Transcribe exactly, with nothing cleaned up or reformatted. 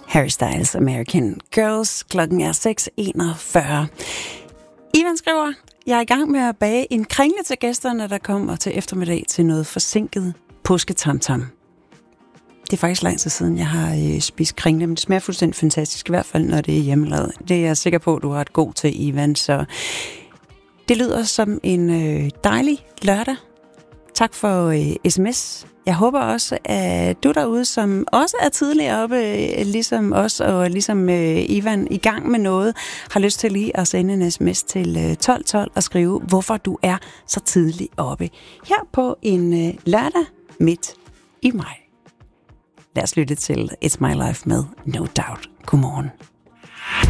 Harry Styles, American Girls. Klokken er seks enogfyrre. Ivan skriver, jeg er i gang med at bage en kringle til gæsterne, der kommer til eftermiddag til noget forsinket påsketamtam. Det er faktisk lang tid siden, jeg har øh, spist kringle, men det smager fuldstændig fantastisk, i hvert fald når det er hjemmelavet. Det er jeg sikker på, at du har et god til, Ivan, så det lyder som en øh, dejlig lørdag. Tak for øh, sms. Jeg håber også, at du derude, som også er tidligere oppe, øh, ligesom os og ligesom øh, Ivan, i gang med noget, har lyst til lige at sende en sms til øh, tolv tolv og skrive, hvorfor du er så tidligt oppe. Her på en øh, lørdag midt i maj. Lad os lytte til It's My Life med No Doubt. Godmorgen.